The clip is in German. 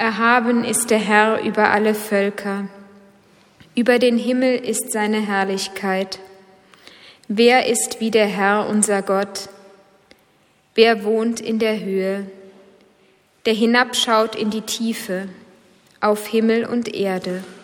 Erhaben ist der Herr über alle Völker. Über den Himmel ist seine Herrlichkeit. Wer ist wie der Herr, unser Gott? Wer wohnt in der Höhe? Der hinabschaut in die Tiefe, auf Himmel und Erde.